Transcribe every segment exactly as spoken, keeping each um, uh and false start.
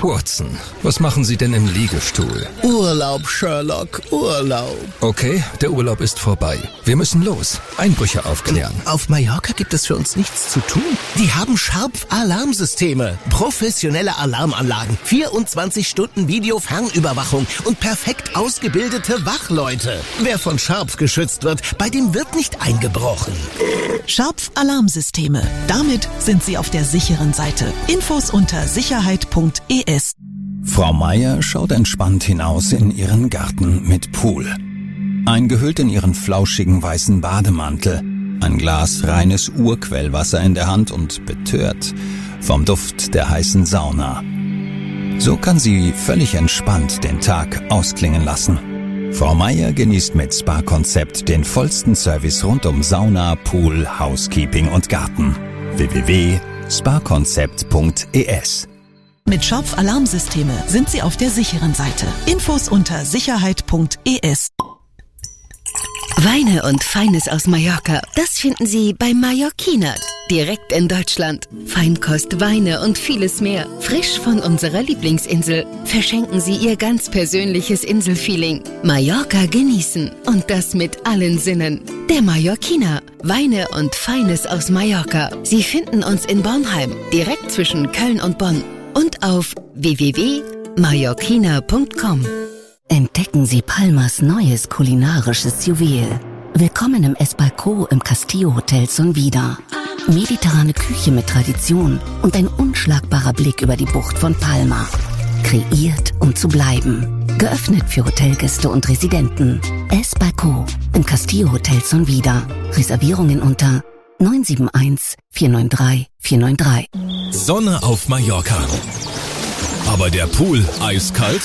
Watson, was machen Sie denn im Liegestuhl? Urlaub, Sherlock, Urlaub. Okay, der Urlaub ist vorbei. Wir müssen los. Einbrüche aufklären. Auf Mallorca gibt es für uns nichts zu tun. Die haben Scharpf-Alarmsysteme, professionelle Alarmanlagen, vierundzwanzig Stunden Video-Fernüberwachung und perfekt ausgebildete Wachleute. Wer von Scharpf geschützt wird, bei dem wird nicht eingebrochen. Scharpf-Alarmsysteme. Damit sind Sie auf der sicheren Seite. Infos unter sicherheit punkt e s. Frau Meier schaut entspannt hinaus in ihren Garten mit Pool. Eingehüllt in ihren flauschigen weißen Bademantel, ein Glas reines Urquellwasser in der Hand und betört vom Duft der heißen Sauna. So kann sie völlig entspannt den Tag ausklingen lassen. Frau Meier genießt mit Spa-Konzept den vollsten Service rund um Sauna, Pool, Housekeeping und Garten. w w w punkt spa konzept punkt e s. Mit Scharpf-Alarmsysteme sind Sie auf der sicheren Seite. Infos unter sicherheit punkt e s. Weine und Feines aus Mallorca, das finden Sie bei Mallorquina, direkt in Deutschland. Feinkost, Weine und vieles mehr, frisch von unserer Lieblingsinsel. Verschenken Sie Ihr ganz persönliches Inselfeeling. Mallorca genießen und das mit allen Sinnen. Der Mallorquina, Weine und Feines aus Mallorca. Sie finden uns in Bornheim, direkt zwischen Köln und Bonn. Und auf w w w punkt mallorquina punkt com. Entdecken Sie Palmas neues kulinarisches Juwel. Willkommen im Esbalcó im Castillo Hotel Sonvida. Mediterrane Küche mit Tradition und ein unschlagbarer Blick über die Bucht von Palma. Kreiert, um zu bleiben. Geöffnet für Hotelgäste und Residenten. Esbalcó im Castillo Hotel Sonvida. Reservierungen unter neun sieben eins vier neun drei vier neun drei. Sonne auf Mallorca. Aber der Pool eiskalt?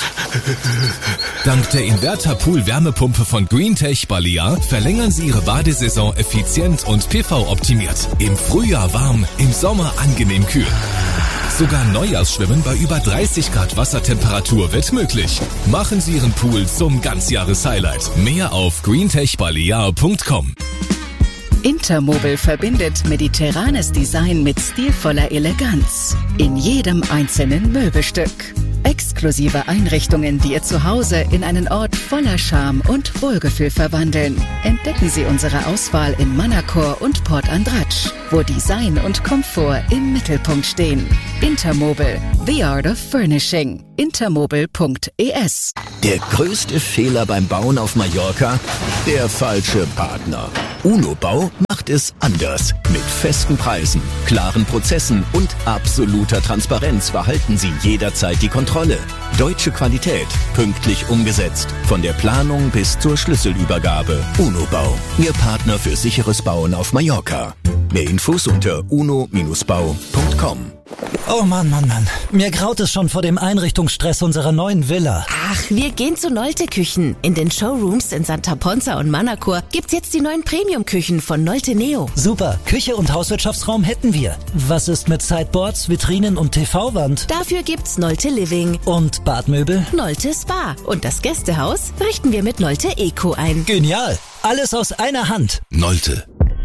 Dank der Inverter-Pool-Wärmepumpe von Greentech Balear verlängern Sie Ihre Badesaison effizient und P V-optimiert. Im Frühjahr warm, im Sommer angenehm kühl. Sogar Neujahrsschwimmen bei über dreißig Grad Wassertemperatur wird möglich. Machen Sie Ihren Pool zum Ganzjahres-Highlight. Mehr auf greentech balear punkt com. Intermobile verbindet mediterranes Design mit stilvoller Eleganz. In jedem einzelnen Möbelstück. Exklusive Einrichtungen, die Ihr Zuhause in einen Ort voller Charme und Wohlgefühl verwandeln. Entdecken Sie unsere Auswahl in Manacor und Port Andratx, wo Design und Komfort im Mittelpunkt stehen. Intermobile, the art of furnishing. intermobile punkt e s. Der größte Fehler beim Bauen auf Mallorca? Der falsche Partner. UNO-Bau macht es anders. Mit festen Preisen, klaren Prozessen und absoluter Transparenz behalten Sie jederzeit die Kontrolle. Deutsche Qualität, pünktlich umgesetzt. Von der Planung bis zur Schlüsselübergabe. UNO-Bau, Ihr Partner für sicheres Bauen auf Mallorca. Mehr Infos unter uno Bindestrich bau punkt com. Oh Mann, Mann, Mann. Mir graut es schon vor dem Einrichtungsstress unserer neuen Villa. Ach, wir gehen zu Nolte Küchen. In den Showrooms in Santa Ponza und Manacor gibt's jetzt die neuen Premium-Küchen von Nolte Neo. Super, Küche und Hauswirtschaftsraum hätten wir. Was ist mit Sideboards, Vitrinen und T V-Wand? Dafür gibt's Nolte Living. Und Badmöbel? Nolte Spa. Und das Gästehaus richten wir mit Nolte Eco ein. Genial. Alles aus einer Hand. Nolte.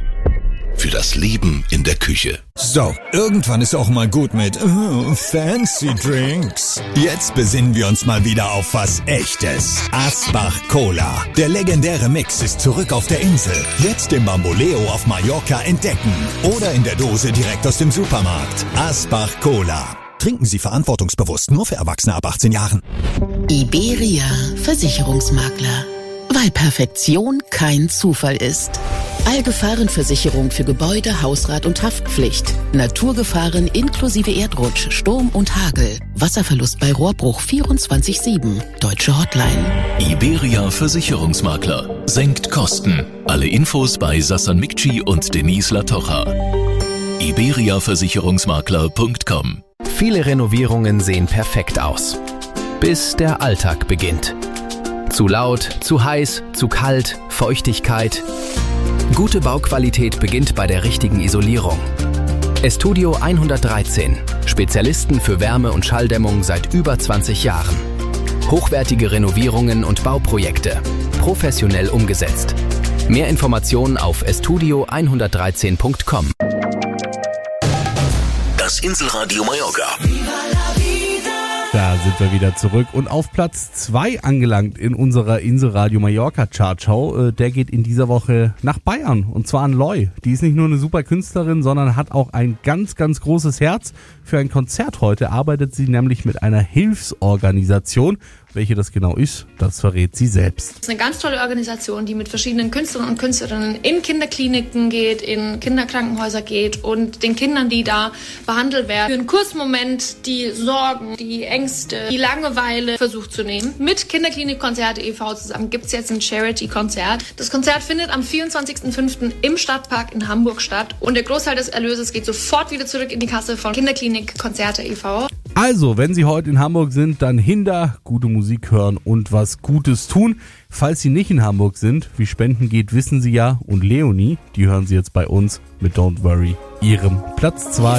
Für das Leben in der Küche. So, irgendwann ist auch mal gut mit oh, fancy Drinks. Jetzt besinnen wir uns mal wieder auf was Echtes. Asbach Cola. Der legendäre Mix ist zurück auf der Insel. Jetzt im Bamboleo auf Mallorca entdecken. Oder in der Dose direkt aus dem Supermarkt. Asbach Cola. Trinken Sie verantwortungsbewusst, nur für Erwachsene ab achtzehn Jahren. Iberia Versicherungsmakler. Weil Perfektion kein Zufall ist. Allgefahrenversicherung für Gebäude, Hausrat und Haftpflicht. Naturgefahren inklusive Erdrutsch, Sturm und Hagel. Wasserverlust bei Rohrbruch vierundzwanzig sieben. Deutsche Hotline. Iberia Versicherungsmakler. Senkt Kosten. Alle Infos bei Sassan Mikci und Denise Latocha. iberia versicherungsmakler punkt com. Viele Renovierungen sehen perfekt aus. Bis der Alltag beginnt. Zu laut, zu heiß, zu kalt, Feuchtigkeit. Gute Bauqualität beginnt bei der richtigen Isolierung. Estudio hundertdreizehn. Spezialisten für Wärme- und Schalldämmung seit über zwanzig Jahren. Hochwertige Renovierungen und Bauprojekte. Professionell umgesetzt. Mehr Informationen auf estudio hundertdreizehn punkt com. Das Inselradio Mallorca. Da sind wir wieder zurück und auf Platz zwei angelangt in unserer Inselradio Mallorca Chartschau. Der geht in dieser Woche nach Bayern und zwar an Loy. Die ist nicht nur eine super Künstlerin, sondern hat auch ein ganz, ganz großes Herz. Für ein Konzert heute arbeitet sie nämlich mit einer Hilfsorganisation. Welche das genau ist, das verrät sie selbst. Das ist eine ganz tolle Organisation, die mit verschiedenen Künstlern und Künstlerinnen in Kinderkliniken geht, in Kinderkrankenhäuser geht und den Kindern, die da behandelt werden, für einen kurzen Moment die Sorgen, die Ängste, die Langeweile versucht zu nehmen. Mit Kinderklinikkonzerte e V zusammen gibt es jetzt ein Charity-Konzert. Das Konzert findet am vierundzwanzigsten fünften im Stadtpark in Hamburg statt und der Großteil des Erlöses geht sofort wieder zurück in die Kasse von Kinderklinikkonzerte e V. Also, wenn Sie heute in Hamburg sind, dann hinter, gute Musik hören und was Gutes tun. Falls Sie nicht in Hamburg sind, wie Spenden geht, wissen Sie ja. Und Leonie, die hören Sie jetzt bei uns mit Don't Worry, ihrem Platz zwei.